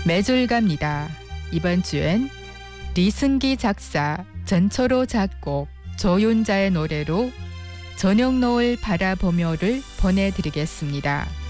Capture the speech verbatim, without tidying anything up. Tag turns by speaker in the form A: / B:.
A: 매줄 갑니다. 이번 주엔 리승기 작사, 전철호 작곡, 조윤자의 노래로 저녁 노을 바라보며를 보내드리겠습니다.